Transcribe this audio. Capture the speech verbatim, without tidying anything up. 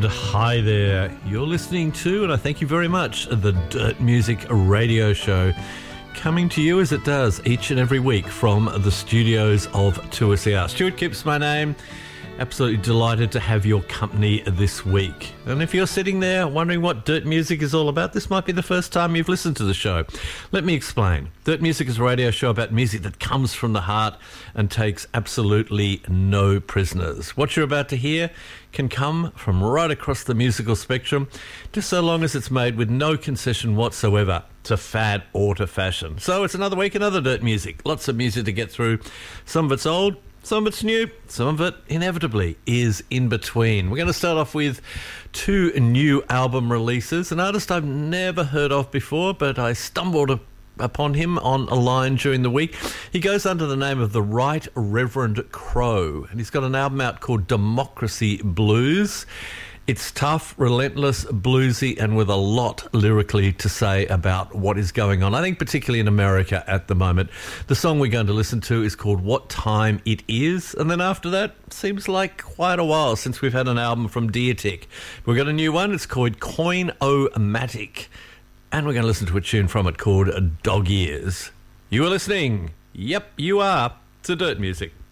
hi there. You're listening to, and I thank you very much, the Dirt Music Radio Show, coming to you as it does each and every week from the studios of two S E R. Stuart Kipps, my name. Absolutely delighted to have your company this week. And if you're sitting there wondering what Dirt Music is all about, this might be the first time you've listened to the show. Let me explain. Dirt Music is a radio show about music that comes from the heart and takes absolutely no prisoners. What you're about to hear can come from right across the musical spectrum, just so long as it's made with no concession whatsoever to fad or to fashion. So it's another week, another Dirt Music. Lots of music to get through. Some of it's old, some of it's new, some of it inevitably is in between. We're going to start off with two new album releases. An artist I've never heard of before, but I stumbled upon him on a line during the week. He goes under the name of the Right Reverend Crow, and he's got an album out called Democracy Blues. It's tough, relentless, bluesy, and with a lot lyrically to say about what is going on, I think particularly in America at the moment. The song we're going to listen to is called What Time It Is, and then after that, seems like quite a while since we've had an album from Deertick. We've got a new one, it's called Coin-O-Matic, and we're going to listen to a tune from it called Dog Ears. You are listening, yep, you are, to Dirt Music.